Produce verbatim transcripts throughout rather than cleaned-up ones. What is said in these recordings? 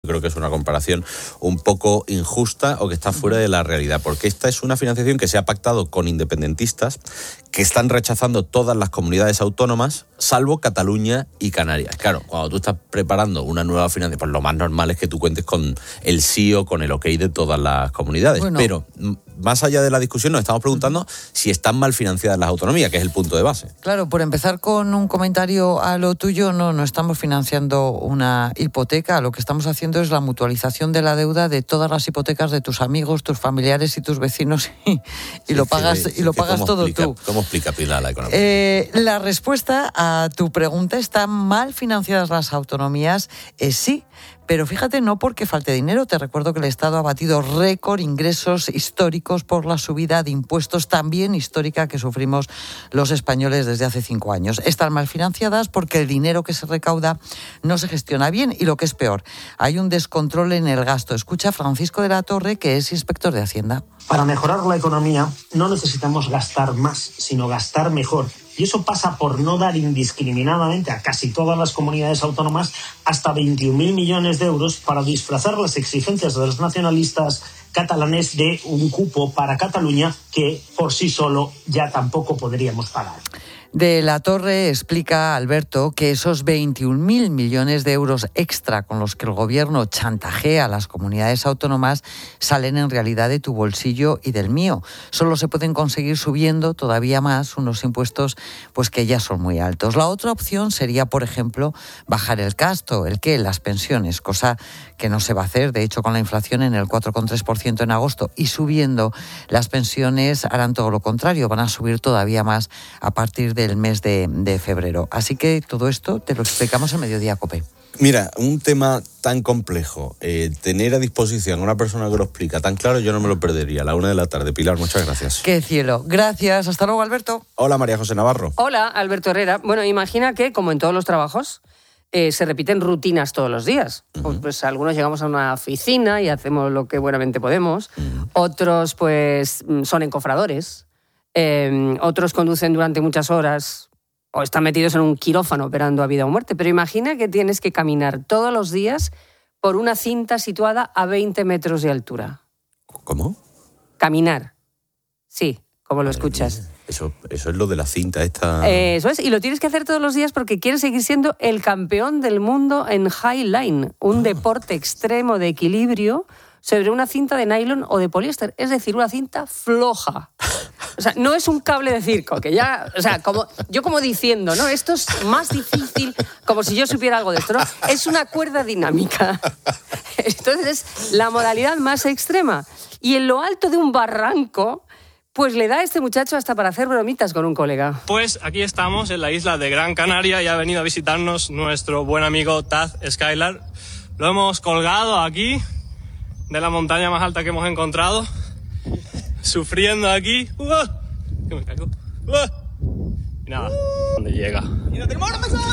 Creo que es una comparación un poco injusta o que está fuera de la realidad, porque esta es una financiación que se ha pactado con independentistas que están rechazando todas las comunidades autónomas, salvo Cataluña y Canarias. Claro, cuando tú estás preparando una nueva financiación, pues lo más normal es que tú cuentes con el sí o con el ok de todas las comunidades. Bueno. Pero más allá de la discusión nos estamos preguntando si están mal financiadas las autonomías, que es el punto de base. Claro, por empezar con un comentario a lo tuyo, no, no estamos financiando una hipoteca, lo que estamos haciendo es la mutualización de la deuda de todas las hipotecas de tus amigos, tus familiares y tus vecinos y, y sí, lo pagas, sí, y lo pagas todo explica, tú. ¿Cómo explica Pilar la economía? Eh, la respuesta a tu pregunta, ¿están mal financiadas las autonomías? Eh, sí. Pero fíjate, no porque falte dinero. Te recuerdo que el Estado ha batido récord ingresos históricos por la subida de impuestos también histórica que sufrimos los españoles desde hace cinco años. Están mal financiadas porque el dinero que se recauda no se gestiona bien y, lo que es peor, hay un descontrol en el gasto. Escucha a Francisco de la Torre, que es inspector de Hacienda. Para mejorar la economía no necesitamos gastar más, sino gastar mejor. Y eso pasa por no dar indiscriminadamente a casi todas las comunidades autónomas hasta veintiún mil millones de euros para disfrazar las exigencias de los nacionalistas catalanes de un cupo para Cataluña que por sí solo ya tampoco podríamos pagar. De la Torre explica, Alberto, que esos veintiún mil millones de euros extra con los que el gobierno chantajea a las comunidades autónomas salen en realidad de tu bolsillo y del mío. Solo se pueden conseguir subiendo todavía más unos impuestos pues que ya son muy altos. La otra opción sería, por ejemplo, bajar el gasto, el qué, las pensiones, cosa que no se va a hacer. De hecho, con la inflación en el cuatro coma tres por ciento en agosto y subiendo, las pensiones harán todo lo contrario, van a subir todavía más a partir de del mes de, de febrero. Así que todo esto te lo explicamos en Mediodía COPE. Mira, un tema tan complejo, eh, tener a disposición a una persona que lo explica tan claro, yo no me lo perdería. A la una de la tarde. Pilar, muchas gracias. ¡Qué cielo! Gracias. Hasta luego, Alberto. Hola, María José Navarro. Hola, Alberto Herrera. Bueno, imagina que, como en todos los trabajos, eh, se repiten rutinas todos los días. Uh-huh. Pues, pues algunos llegamos a una oficina y hacemos lo que buenamente podemos. Uh-huh. Otros, pues, son encofradores. Eh, otros conducen durante muchas horas o están metidos en un quirófano operando a vida o muerte. Pero imagina que tienes que caminar todos los días por una cinta situada a veinte metros de altura. ¿Cómo? Caminar. Sí, como lo escuchas. Eso, eso es lo de la cinta esta... Eh, eso es, y lo tienes que hacer todos los días porque quieres seguir siendo el campeón del mundo en highline, un ah. deporte extremo de equilibrio sobre una cinta de nylon o de poliéster, es decir, una cinta floja. O sea, no es un cable de circo, que ya, o sea, como yo como diciendo, ¿no? Esto es más difícil, como si yo supiera algo de esto, ¿no? Es una cuerda dinámica. Entonces, es la modalidad más extrema. Y en lo alto de un barranco, pues le da a este muchacho hasta para hacer bromitas con un colega. Pues aquí estamos en la isla de Gran Canaria y ha venido a visitarnos nuestro buen amigo Taz Skylar. Lo hemos colgado aquí de la montaña más alta que hemos encontrado, sufriendo aquí. ¡Uh! Que me caigo. ¡Uh! Y nada, ¿dónde llega? ¡Y no tenemos una pasada!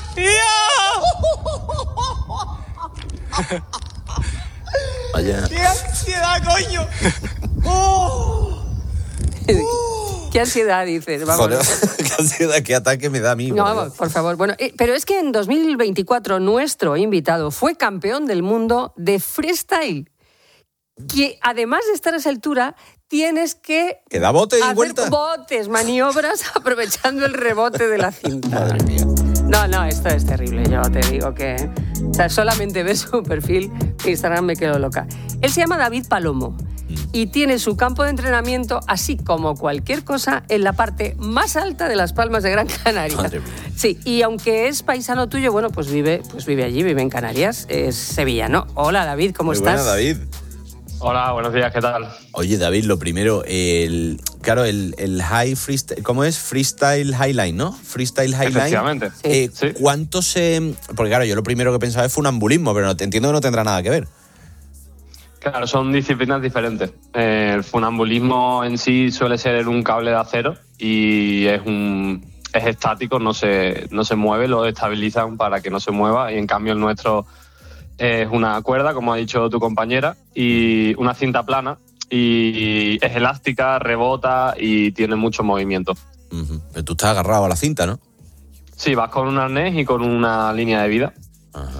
Vaya. ¡Qué ansiedad, coño! ¡Oh! ¿Qué ansiedad dices? Vamos. Joder, qué ansiedad, qué ataque me da a mí. No, vamos, por favor. Bueno, eh, pero es que en dos mil veinticuatro nuestro invitado fue campeón del mundo de freestyle. Que además de estar a esa altura, tienes que, que da bote y hacer vuelta. botes, maniobras, aprovechando el rebote de la cinta. Madre mía. No, no, esto es terrible. Yo te digo que... O sea, solamente ves su perfil en Instagram, me quedo loca. Él se llama David Palomo y tiene su campo de entrenamiento, así como cualquier cosa, en la parte más alta de las Palmas de Gran Canaria. Madre mía. Sí, y aunque es paisano tuyo, bueno, pues vive, pues vive allí, vive en Canarias, es sevillano. Hola, David, ¿cómo Muy estás? Buena, David. Hola, buenos días, ¿qué tal? Oye, David, lo primero, el claro, el, el high freestyle, ¿cómo es? Freestyle highline, ¿no? Freestyle highline. Efectivamente. Eh, sí. ¿Cuánto se...? Porque claro, yo lo primero que pensaba es funambulismo, pero no, entiendo que no tendrá nada que ver. Claro, son disciplinas diferentes. Eh, el funambulismo en sí suele ser en un cable de acero y es un es estático, no se, no se mueve, lo estabilizan para que no se mueva, y en cambio el nuestro es una cuerda, como ha dicho tu compañera, y una cinta plana, y es elástica, rebota y tiene mucho movimiento. Uh-huh. Pero tú estás agarrado a la cinta, ¿no? Sí, vas con un arnés y con una línea de vida. Ajá.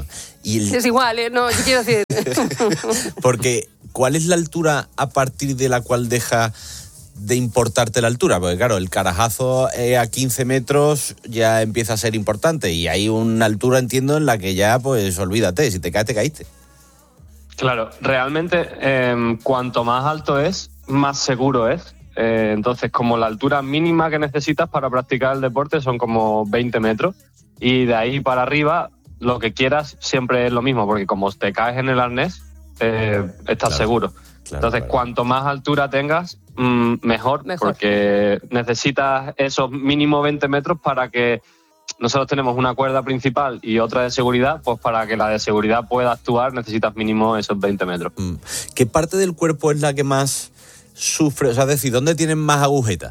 Y el... Es igual, ¿eh? No, yo quiero decir... Porque, ¿cuál es la altura a partir de la cual deja de importarte la altura? Porque claro, el carajazo eh, a quince metros ya empieza a ser importante y hay una altura, entiendo, en la que ya, pues, olvídate, si te caes, te caíste. Claro, realmente eh, cuanto más alto es, más seguro es. Eh, entonces, como la altura mínima que necesitas para practicar el deporte son como veinte metros y de ahí para arriba lo que quieras siempre es lo mismo, porque como te caes en el arnés, eh, estás claro, seguro. Claro, Entonces, claro. cuanto más altura tengas, mmm, mejor, Mejor. porque necesitas esos mínimo veinte metros para que nosotros tenemos una cuerda principal y otra de seguridad, pues para que la de seguridad pueda actuar necesitas mínimo esos veinte metros. ¿Qué parte del cuerpo es la que más sufre? O sea, es decir, ¿dónde tienen más agujetas?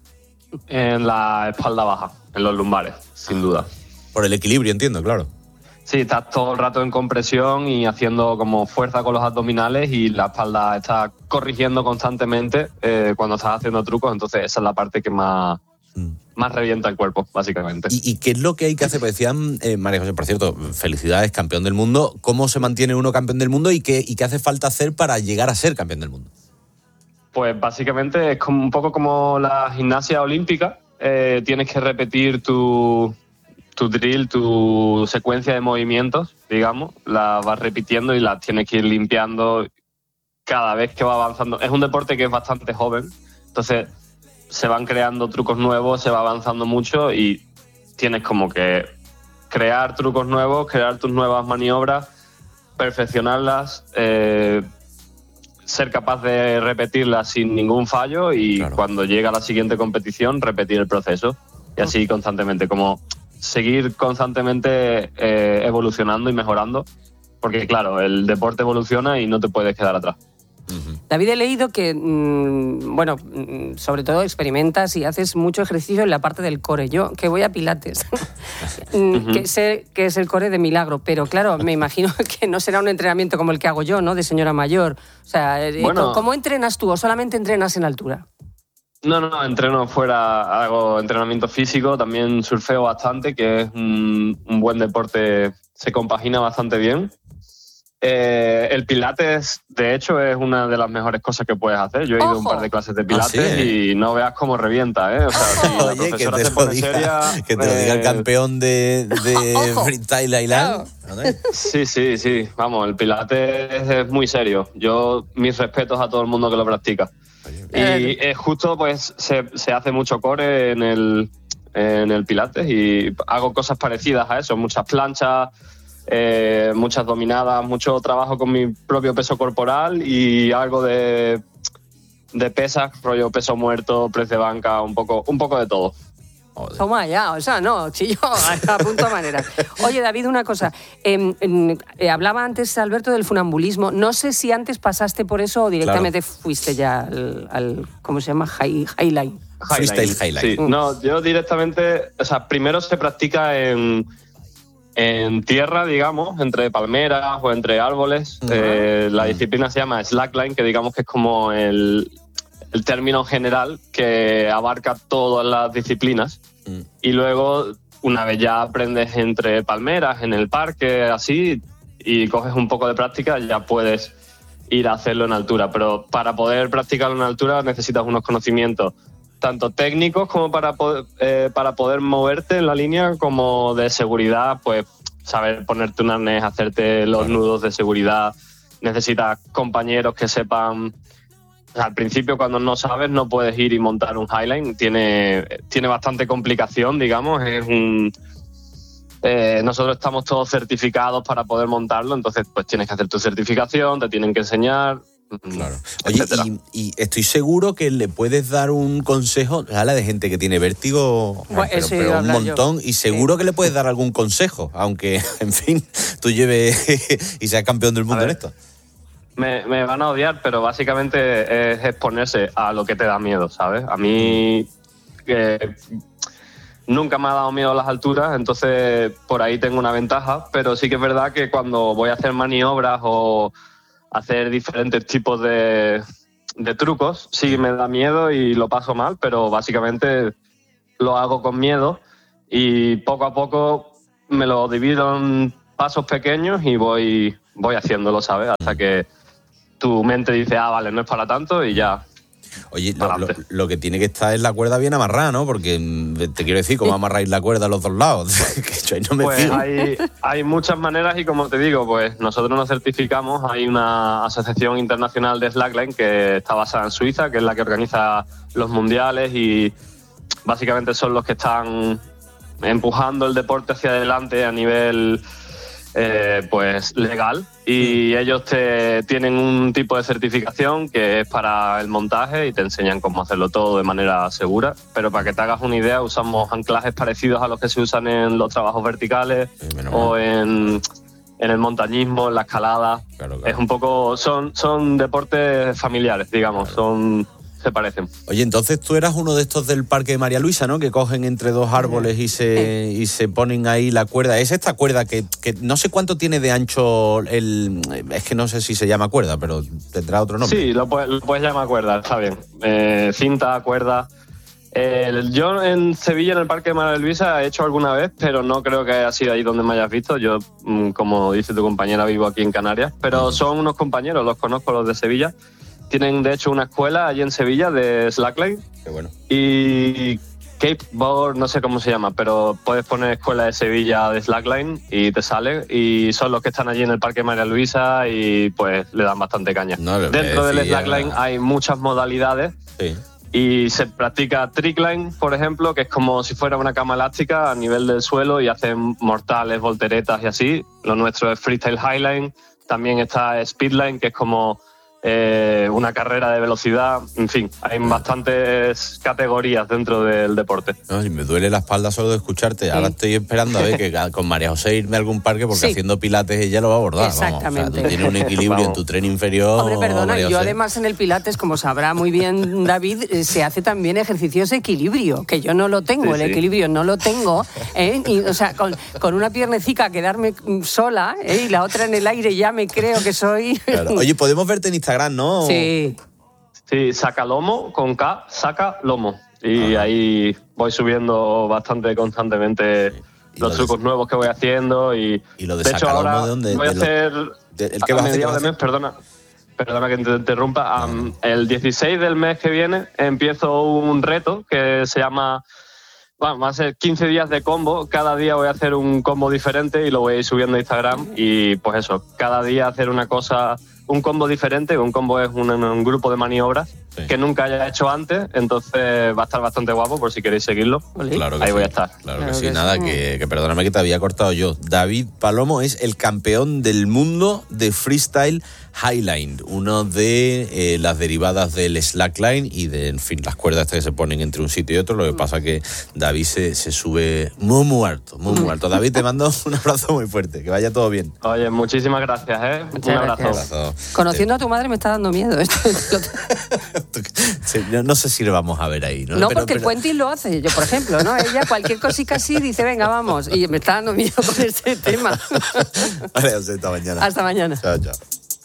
En la espalda baja, en los lumbares, sin duda. Por el equilibrio, entiendo, claro. Sí, estás todo el rato en compresión y haciendo como fuerza con los abdominales y la espalda está corrigiendo constantemente eh, cuando estás haciendo trucos, entonces esa es la parte que más, mm. más revienta el cuerpo, básicamente. ¿Y, ¿Y qué es lo que hay que hacer? Pues decían, eh, María José, por cierto, felicidades, campeón del mundo. ¿Cómo se mantiene uno campeón del mundo y qué, y qué hace falta hacer para llegar a ser campeón del mundo? Pues básicamente es como un poco como la gimnasia olímpica. Eh, tienes que repetir tu... tu drill, tu secuencia de movimientos, digamos, la vas repitiendo y la tienes que ir limpiando cada vez que va avanzando. Es un deporte que es bastante joven, entonces se van creando trucos nuevos, se va avanzando mucho y tienes como que crear trucos nuevos, crear tus nuevas maniobras, perfeccionarlas, eh, ser capaz de repetirlas sin ningún fallo y claro, cuando llega la siguiente competición repetir el proceso y así constantemente, como seguir constantemente eh, evolucionando y mejorando, porque claro, el deporte evoluciona y no te puedes quedar atrás. David, he leído que, mmm, bueno, sobre todo experimentas y haces mucho ejercicio en la parte del core. Yo, que voy a Pilates, uh-huh. que sé que es el core de milagro, pero claro, me imagino que no será un entrenamiento como el que hago yo, ¿no?, de señora mayor. O sea, bueno, ¿cómo entrenas tú o solamente entrenas en altura? No, no, entreno fuera, hago entrenamiento físico, también surfeo bastante, que es un, un buen deporte, se compagina bastante bien. Eh, el pilates, de hecho, es una de las mejores cosas que puedes hacer. Yo he ido a un par de clases de pilates ¿Ah, sí? y no veas cómo revienta, ¿eh? O sea, si la Oye, profesora que te se pone diga, seria... Que te lo diga eh, el campeón de, de Freestyle Island. Sí, sí, sí. Vamos, el pilates es muy serio. Yo, mis respetos a todo el mundo que lo practica. Y eh, justo, pues, se, se hace mucho core en el, en el pilates y hago cosas parecidas a eso. Muchas planchas... Eh, muchas dominadas, mucho trabajo con mi propio peso corporal y algo de, de pesas, rollo peso muerto, press de banca, un poco, un poco de todo. Joder. Toma ya, o sea, no, chillo, a punto manera. Oye, David, una cosa. Eh, eh, hablaba antes, Alberto, del funambulismo. No sé si antes pasaste por eso o directamente claro. fuiste ya al, al, ¿cómo se llama? High, highline. Freestyle Highline. Sí, mm. no, yo directamente, o sea, primero se practica en... en tierra, digamos, entre palmeras o entre árboles. Uh-huh. Eh, la disciplina se llama slackline, que digamos que es como el, el término general que abarca todas las disciplinas. Uh-huh. Y luego, una vez ya aprendes entre palmeras, en el parque, así, y coges un poco de práctica, ya puedes ir a hacerlo en altura. Pero para poder practicarlo en altura necesitas unos conocimientos tanto técnicos como para poder, eh, para poder moverte en la línea, como de seguridad, pues saber ponerte un arnés, hacerte los nudos de seguridad. Necesitas compañeros que sepan... O sea, al principio, cuando no sabes, no puedes ir y montar un highline. Tiene, tiene bastante complicación, digamos. Es un... Eh, nosotros estamos todos certificados para poder montarlo, entonces pues tienes que hacer tu certificación, te tienen que enseñar... Claro. Oye, y, y estoy seguro que le puedes dar un consejo a la de gente que tiene vértigo, bueno, pero, pero un montón, yo. Y seguro sí. que le puedes dar algún consejo, aunque, en fin, tú lleves y seas campeón del mundo en esto. Me, me van a odiar, pero básicamente es exponerse a lo que te da miedo, ¿sabes? A mí eh, nunca me ha dado miedo las alturas, entonces por ahí tengo una ventaja, pero sí que es verdad que cuando voy a hacer maniobras o hacer diferentes tipos de, de trucos, sí me da miedo y lo paso mal, pero básicamente lo hago con miedo y poco a poco me lo divido en pasos pequeños y voy, voy haciéndolo, ¿sabes? Hasta que tu mente dice, ah, vale, no es para tanto y ya. Oye, lo, lo, lo que tiene que estar es la cuerda bien amarrada, ¿no? Porque te quiero decir, ¿cómo amarráis la cuerda a los dos lados? Que yo ahí no me pues fío. hay, hay muchas maneras y como te digo, pues nosotros nos certificamos. Hay una asociación internacional de slackline que está basada en Suiza, que es la que organiza los mundiales y básicamente son los que están empujando el deporte hacia adelante a nivel eh, pues legal, y ellos te tienen un tipo de certificación que es para el montaje y te enseñan cómo hacerlo todo de manera segura. Pero para que te hagas una idea, usamos anclajes parecidos a los que se usan en los trabajos verticales o en, en el montañismo, en la escalada. Claro, claro. Es un poco, son, son deportes familiares, digamos, claro. son se parecen. Oye, entonces tú eras uno de estos del Parque de María Luisa, ¿no? Que cogen entre dos árboles y se, y se ponen ahí la cuerda. Es esta cuerda que, que no sé cuánto tiene de ancho el... Es que no sé si se llama cuerda, pero tendrá otro nombre. Sí, lo puedes, lo puedes llamar cuerda, está bien. Eh, cinta, cuerda... Eh, yo en Sevilla, en el Parque de María Luisa, he hecho alguna vez, pero no creo que haya sido ahí donde me hayas visto. Yo, como dice tu compañera, vivo aquí en Canarias. Pero son unos compañeros, los conozco, los de Sevilla. Tienen, de hecho, una escuela allí en Sevilla de slackline. Qué bueno. Y skateboard, no sé cómo se llama, pero puedes poner escuela de Sevilla de slackline y te sale. Y son los que están allí en el Parque María Luisa y pues le dan bastante caña. No, Dentro del decía... slackline hay muchas modalidades. Sí. Y se practica trickline, por ejemplo, que es como si fuera una cama elástica a nivel del suelo y hacen mortales, volteretas y así. Lo nuestro es freestyle highline. También está speedline, que es como eh, una carrera de velocidad. En fin, hay bastantes categorías dentro del deporte. No, y me duele la espalda solo de escucharte. Sí. Ahora estoy esperando a ver que con María José irme a algún parque porque sí. haciendo pilates ella lo va a abordar. Exactamente. Vamos, o sea, tú tienes un equilibrio Vamos. en tu tren inferior. Hombre, perdona, María yo José. además en el pilates, como sabrá muy bien David, se hace también ejercicios de equilibrio, que yo no lo tengo, sí, el sí. equilibrio no lo tengo. ¿eh? Y, o sea, con, con una piernecica quedarme sola ¿eh? y la otra en el aire ya me creo que soy... Claro. Oye, podemos verte en Instagram, ¿no? Sí. Sí, saca lomo, con K, saca lomo. Y ah. ahí voy subiendo bastante constantemente sí. los trucos de... nuevos que voy haciendo. Y, ¿Y lo de, de hecho, ahora de dónde? voy a de hacer... Lo... De, ¿El que vas a hacer? De mes, perdona, perdona que te interrumpa. Ah. Um, el dieciséis del mes que viene empiezo un reto que se llama... Bueno, va a ser quince días de combo. Cada día voy a hacer un combo diferente y lo voy a ir subiendo a Instagram. Y pues eso, cada día hacer una cosa, un combo diferente. Un combo es un, un grupo de maniobras sí. que nunca haya hecho antes. Entonces va a estar bastante guapo por si queréis seguirlo. Claro que Ahí sí. voy a estar. Claro, claro que sí. Nada, que, que perdóname que te había cortado yo. David Palomo es el campeón del mundo de freestyle highline, uno de eh, las derivadas del slackline y de, en fin, las cuerdas que se ponen entre un sitio y otro. Lo que pasa que David se, se sube muy, muy alto, muy, muy alto. David, te mando un abrazo muy fuerte, que vaya todo bien. Oye, muchísimas gracias, ¿eh? Muchas un abrazo. abrazo. Conociendo a tu madre me está dando miedo esto. sí, no, no sé si lo vamos a ver ahí, ¿no? No, pero, porque pero... el Puentis lo hace, yo por ejemplo, ¿no? Ella cualquier cosita así dice, venga, vamos. Y me está dando miedo con este tema. Vale, hasta mañana. Hasta mañana. Chao, chao.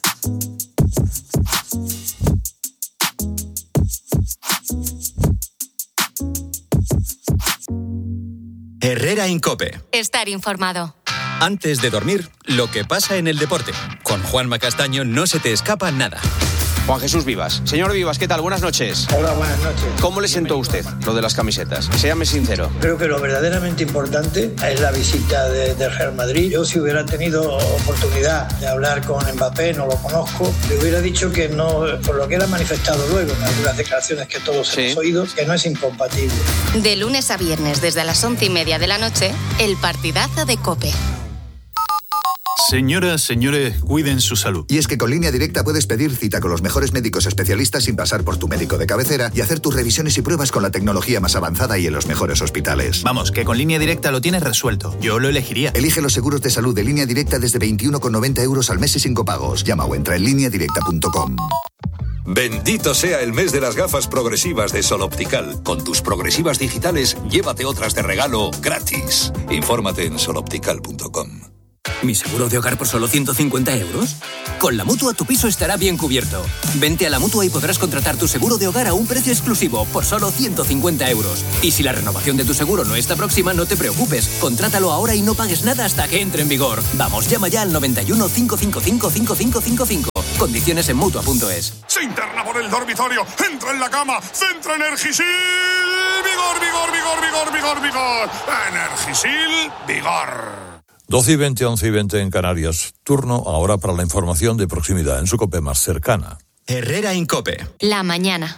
Herrera Incope. Estar informado. Antes de dormir, lo que pasa en el deporte. Con Juanma Castaño no se te escapa nada. Juan Jesús Vivas. Señor Vivas, ¿qué tal? Buenas noches. Hola, buenas noches. ¿Cómo le sentó a usted lo de las camisetas? Séame sincero. Creo que lo verdaderamente importante es la visita de, del Real Madrid. Yo, si hubiera tenido oportunidad de hablar con Mbappé, no lo conozco, le hubiera dicho que no, por lo que él ha manifestado luego en algunas declaraciones que todos sí. hemos oído, que no es incompatible. De lunes a viernes, desde las once y media de la noche, el partidazo de COPE. Señoras, señores, cuiden su salud. Y es que con Línea Directa puedes pedir cita con los mejores médicos especialistas sin pasar por tu médico de cabecera y hacer tus revisiones y pruebas con la tecnología más avanzada y en los mejores hospitales. Vamos, que con Línea Directa lo tienes resuelto. Yo lo elegiría. Elige los seguros de salud de Línea Directa desde veintiuno con noventa euros al mes y sin copagos. Llama o entra en línea directa punto com. Bendito sea el mes de las gafas progresivas de Sol Optical. Con tus progresivas digitales, llévate otras de regalo gratis. Infórmate en sol optical punto com. ¿Mi seguro de hogar por solo ciento cincuenta euros? Con la Mutua tu piso estará bien cubierto. Vente a la Mutua y podrás contratar tu seguro de hogar a un precio exclusivo por solo ciento cincuenta euros. Y si la renovación de tu seguro no está próxima, no te preocupes. Contrátalo ahora y no pagues nada hasta que entre en vigor. Vamos, llama ya al noventa y uno, cinco cinco cinco, cinco cinco cinco cinco. Condiciones en Mutua punto es. Se interna por el dormitorio, entra en la cama, centra Energisil. Vigor, vigor, vigor, vigor, vigor, vigor. Energisil, vigor. doce y veinte, once y veinte en Canarias. Turno ahora para la información de proximidad en su COPE más cercana. Herrera Incope. La mañana.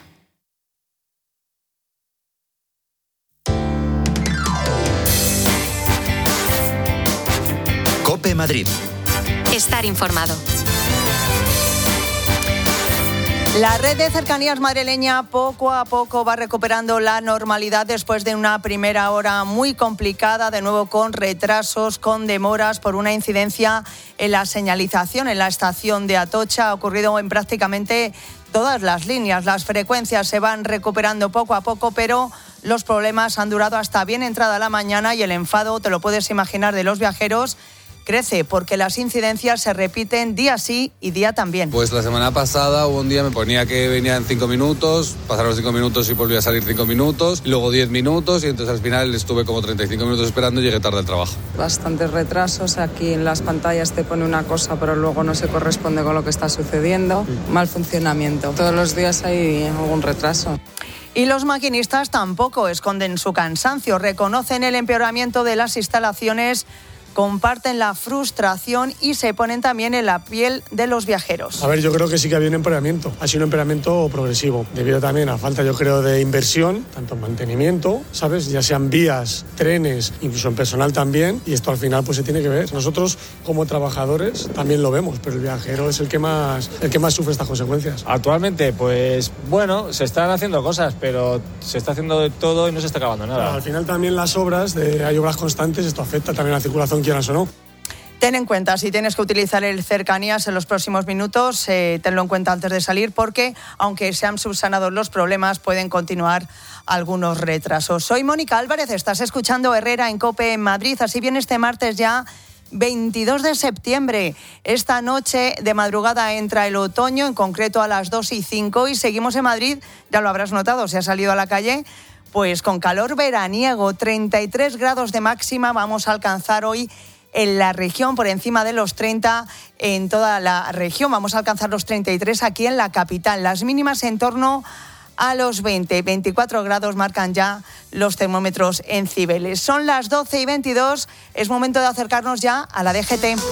COPE Madrid. Estar informado. La red de cercanías madrileña poco a poco va recuperando la normalidad después de una primera hora muy complicada, de nuevo con retrasos, con demoras por una incidencia en la señalización en la estación de Atocha. Ha ocurrido en prácticamente todas las líneas. Las frecuencias se van recuperando poco a poco, pero los problemas han durado hasta bien entrada la mañana y el enfado, te lo puedes imaginar, de los viajeros crece porque las incidencias se repiten día sí y día también. Pues la semana pasada hubo un día me ponía que venía en cinco minutos, pasaron los cinco minutos y volví a salir cinco minutos, y luego diez minutos y entonces al final estuve como treinta y cinco minutos esperando y llegué tarde al trabajo. Bastantes retrasos, aquí en las pantallas te pone una cosa pero luego no se corresponde con lo que está sucediendo, mal funcionamiento, todos los días hay algún retraso. Y los maquinistas tampoco esconden su cansancio, reconocen el empeoramiento de las instalaciones, comparten la frustración y se ponen también en la piel de los viajeros. A ver, yo creo que sí que había un empeoramiento. Ha sido un empeoramiento progresivo, debido también a falta, yo creo, de inversión, tanto en mantenimiento, ¿sabes? Ya sean vías, trenes, incluso en personal también, y esto al final pues se tiene que ver. Nosotros, como trabajadores, también lo vemos, pero el viajero es el que más, el que más sufre estas consecuencias. Actualmente, pues bueno, se están haciendo cosas, pero se está haciendo de todo y no se está acabando nada. Pero al final también las obras, de, hay obras constantes, esto afecta también a la circulación, quieras o no. Ten en cuenta, si tienes que utilizar el Cercanías en los próximos minutos, eh, tenlo en cuenta antes de salir, porque aunque se han subsanado los problemas, pueden continuar algunos retrasos. Soy Mónica Álvarez, estás escuchando Herrera en COPE en Madrid. Así viene este martes ya, veintidós de septiembre. Esta noche de madrugada entra el otoño, en concreto a las dos y cinco, y seguimos en Madrid, ya lo habrás notado, si has salido a la calle, pues con calor veraniego, treinta y tres grados de máxima vamos a alcanzar hoy en la región, por encima de los treinta en toda la región. Vamos a alcanzar los treinta y tres aquí en la capital. Las mínimas en torno a los veinte, veinticuatro grados marcan ya los termómetros en Cibeles. Son las doce y veintidós, es momento de acercarnos ya a la D G T.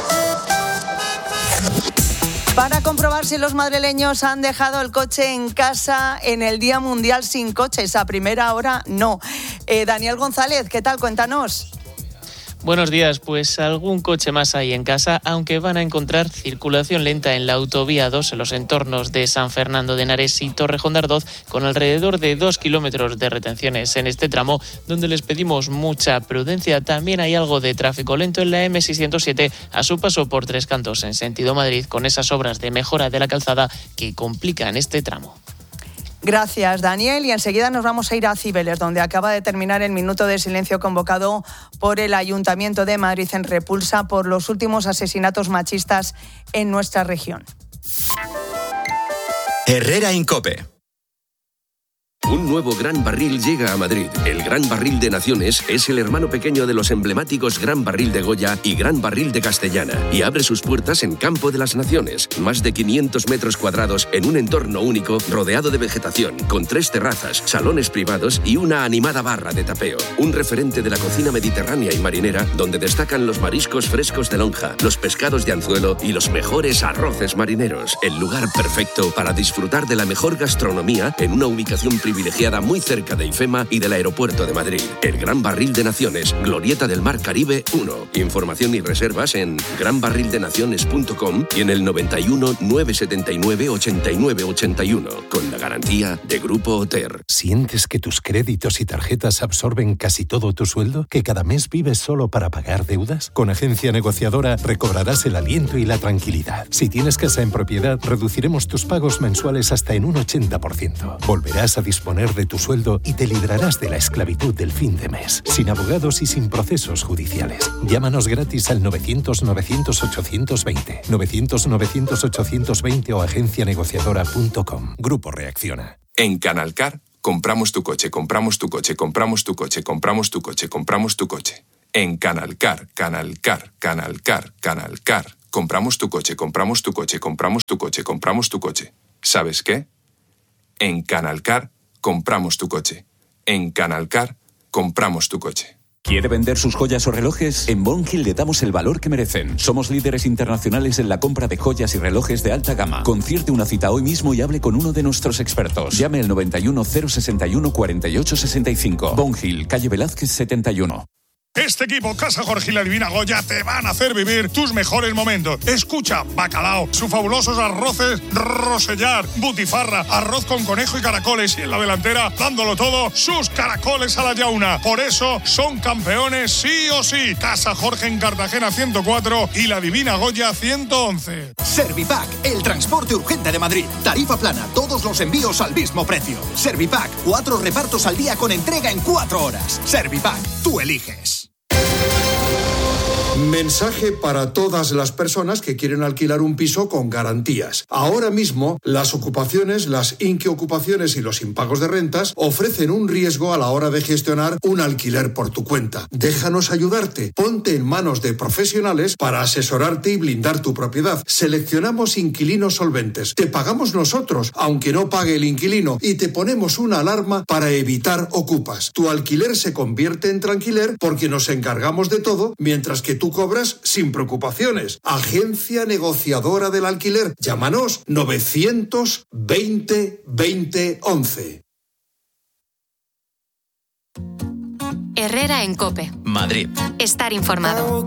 Para comprobar si los madrileños han dejado el coche en casa en el Día Mundial Sin Coches, a primera hora no. Eh, Daniel González, ¿qué tal? Cuéntanos. Buenos días, pues algún coche más hay en casa, aunque van a encontrar circulación lenta en la autovía dos en los entornos de San Fernando de Henares y Torrejón de Ardoz, con alrededor de dos kilómetros de retenciones en este tramo, donde les pedimos mucha prudencia. También hay algo de tráfico lento en la eme seiscientos siete a su paso por Tres Cantos en sentido Madrid, con esas obras de mejora de la calzada que complican este tramo. Gracias, Daniel. Y enseguida nos vamos a ir a Cibeles, donde acaba de terminar el minuto de silencio convocado por el Ayuntamiento de Madrid en repulsa por los últimos asesinatos machistas en nuestra región. Herrera Incope. Un nuevo Gran Barril llega a Madrid. El Gran Barril de Naciones es el hermano pequeño de los emblemáticos Gran Barril de Goya y Gran Barril de Castellana, y abre sus puertas en Campo de las Naciones. Más de quinientos metros cuadrados en un entorno único, rodeado de vegetación, con tres terrazas, salones privados y una animada barra de tapeo. Un referente de la cocina mediterránea y marinera, donde destacan los mariscos frescos de lonja, los pescados de anzuelo y los mejores arroces marineros. El lugar perfecto para disfrutar de la mejor gastronomía en una ubicación privilegiada privilegiada muy cerca de IFEMA y del aeropuerto de Madrid. El Gran Barril de Naciones, Glorieta del Mar Caribe uno. Información y reservas en gran barril de naciones punto com y en el noventa y uno, novecientos setenta y nueve, ochenta y nueve ochenta y uno, con la garantía de Grupo Oter. ¿Sientes que tus créditos y tarjetas absorben casi todo tu sueldo? ¿Que cada mes vives solo para pagar deudas? Con Agencia Negociadora recobrarás el aliento y la tranquilidad. Si tienes casa en propiedad, reduciremos tus pagos mensuales hasta en un ochenta por ciento. Volverás a disfrutar disponer de tu sueldo y te librarás de la esclavitud del fin de mes, sin abogados y sin procesos judiciales. Llámanos gratis al novecientos novecientos ochocientos veinte, novecientos novecientos ochocientos veinte o agencia negociadora punto com. Grupo Reacciona. En Canalcar, compramos tu coche, compramos tu coche, compramos tu coche, compramos tu coche, compramos tu coche. En Canalcar, Canalcar, Canalcar, Canalcar. Compramos tu coche, compramos tu coche, compramos tu coche, compramos tu coche. ¿Sabes qué? En Canalcar, compramos tu coche. En Canalcar, compramos tu coche. ¿Quiere vender sus joyas o relojes? En Bon Hill le damos el valor que merecen. Somos líderes internacionales en la compra de joyas y relojes de alta gama. Concierte una cita hoy mismo y hable con uno de nuestros expertos. Llame al noventa y uno cero sesenta y uno cuarenta y ocho sesenta y cinco. Bon Hill, calle Velázquez setenta y uno. Este equipo, Casa Jorge y la Divina Goya, te van a hacer vivir tus mejores momentos. Escucha, bacalao, sus fabulosos arroces Rosellar, butifarra, arroz con conejo y caracoles. Y en la delantera, dándolo todo, sus caracoles a la yauna. Por eso son campeones sí o sí. Casa Jorge en Cartagena ciento cuatro y la Divina Goya ciento once. Servipack, el transporte urgente de Madrid. Tarifa plana, todos los envíos al mismo precio. Servipack, cuatro repartos al día con entrega en cuatro horas. Servipack, tú eliges. Mensaje para todas las personas que quieren alquilar un piso con garantías. Ahora mismo, las ocupaciones, las inquiocupaciones y los impagos de rentas ofrecen un riesgo a la hora de gestionar un alquiler por tu cuenta. Déjanos ayudarte. Ponte en manos de profesionales para asesorarte y blindar tu propiedad. Seleccionamos inquilinos solventes. Te pagamos nosotros, aunque no pague el inquilino, y te ponemos una alarma para evitar ocupas. Tu alquiler se convierte en tranquiler porque nos encargamos de todo, mientras que tú Tú cobras sin preocupaciones. Agencia negociadora del alquiler. Llámanos novecientos veinte veinte once. Herrera en COPE. Madrid. Estar informado.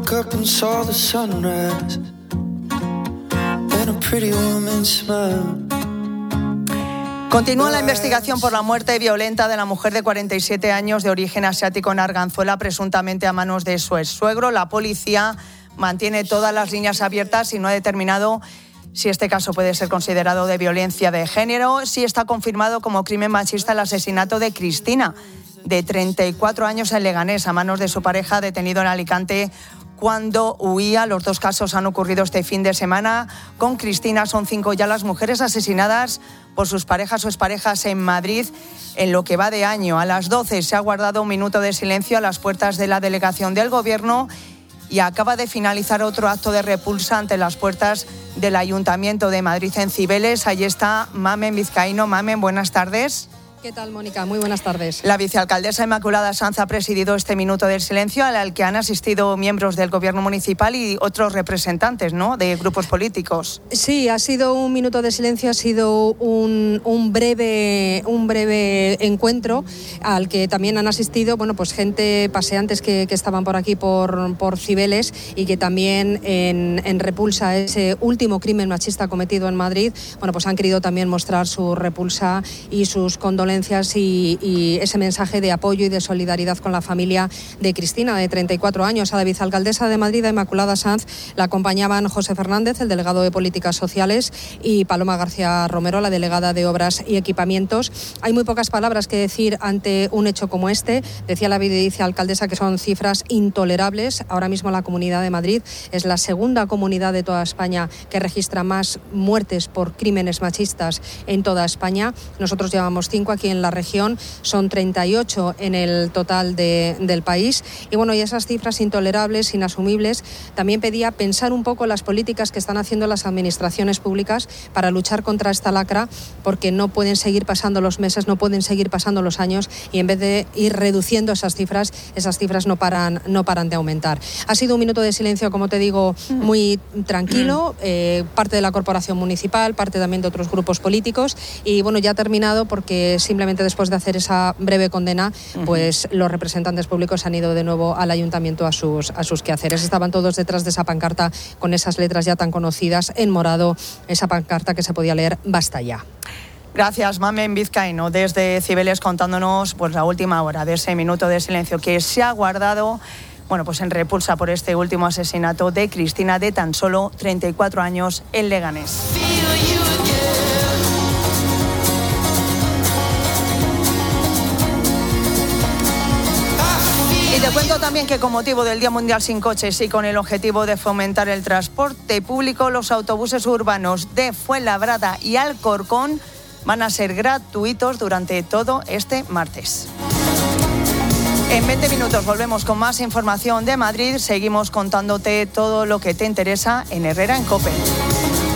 Continúa la investigación por la muerte violenta de la mujer de cuarenta y siete años de origen asiático en Arganzuela, presuntamente a manos de su ex-suegro. La policía mantiene todas las líneas abiertas y no ha determinado si este caso puede ser considerado de violencia de género. Sí está confirmado como crimen machista el asesinato de Cristina, de treinta y cuatro años, en Leganés, a manos de su pareja, detenido en Alicante cuando huía. Los dos casos han ocurrido este fin de semana. Con Cristina son cinco ya las mujeres asesinadas por sus parejas o exparejas en Madrid en lo que va de año. A las doce se ha guardado un minuto de silencio a las puertas de la delegación del Gobierno y acaba de finalizar otro acto de repulsa ante las puertas del Ayuntamiento de Madrid en Cibeles. Ahí está Mamen Vizcaíno. Mamen, buenas tardes. ¿Qué tal, Mónica? Muy buenas tardes. La vicealcaldesa Inmaculada Sanz ha presidido este minuto del silencio al que han asistido miembros del Gobierno municipal y otros representantes, ¿no?, de grupos políticos. Sí, ha sido un minuto de silencio, ha sido un, un, breve, un breve encuentro al que también han asistido, bueno, pues gente, paseantes que, que estaban por aquí, por, por Cibeles, y que también en, en repulsa a ese último crimen machista cometido en Madrid, bueno, pues han querido también mostrar su repulsa y sus condolencias Y, y ese mensaje de apoyo y de solidaridad con la familia de Cristina, de treinta y cuatro años. A la vicealcaldesa de Madrid, a Inmaculada Sanz, la acompañaban José Fernández, el delegado de Políticas Sociales, y Paloma García Romero, la delegada de Obras y Equipamientos. Hay muy pocas palabras que decir ante un hecho como este. Decía la vicealcaldesa que son cifras intolerables. Ahora mismo la Comunidad de Madrid es la segunda comunidad de toda España que registra más muertes por crímenes machistas en toda España. Nosotros llevamos cinco aquí en la región, son treinta y ocho en el total de, del país. Y bueno, y esas cifras intolerables, inasumibles, también pedía pensar un poco las políticas que están haciendo las administraciones públicas para luchar contra esta lacra, porque no pueden seguir pasando los meses, no pueden seguir pasando los años, y en vez de ir reduciendo esas cifras, esas cifras no paran, no paran de aumentar. Ha sido un minuto de silencio, como te digo, muy tranquilo, eh, parte de la corporación municipal, parte también de otros grupos políticos, y bueno, ya ha terminado porque simplemente después de hacer esa breve condena, pues los representantes públicos han ido de nuevo al ayuntamiento a sus, a sus quehaceres. Estaban todos detrás de esa pancarta con esas letras ya tan conocidas en morado, esa pancarta que se podía leer "Basta ya". Gracias, Mamen Vizcaíno, desde Cibeles, contándonos pues la última hora de ese minuto de silencio que se ha guardado, bueno, pues en repulsa por este último asesinato de Cristina, de tan solo treinta y cuatro años, en Leganés. Y te cuento también que con motivo del Día Mundial Sin Coches y con el objetivo de fomentar el transporte público, los autobuses urbanos de Fuenlabrada y Alcorcón van a ser gratuitos durante todo este martes. En veinte minutos volvemos con más información de Madrid. Seguimos contándote todo lo que te interesa en Herrera en COPE.